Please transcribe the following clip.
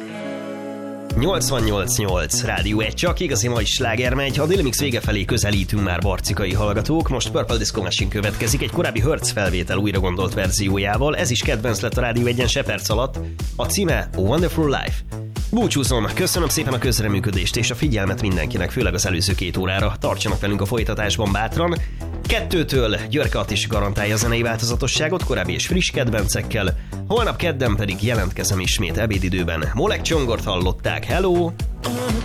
88.8 Rádió 1, csak igazi mai sláger megy. A Déli Mix vége felé közelítünk már, barcikai hallgatók. Most Purple Disco Machine következik, egy korábbi Hertz felvétel újra gondolt verziójával. Ez is kedvenc lett a Rádió 1-en se perc alatt. A címe A Wonderful Life. Búcsúzom, köszönöm szépen a közreműködést és a figyelmet mindenkinek, főleg az előző 2 órára. Tartsanak velünk a folytatásban bátran. 2-től Györke Attis garantálja a zenei változatosságot, korábbi és friss kedvencekkel. Holnap kedden pedig jelentkezem ismét ebédidőben. Molek Csongort hallották, hello!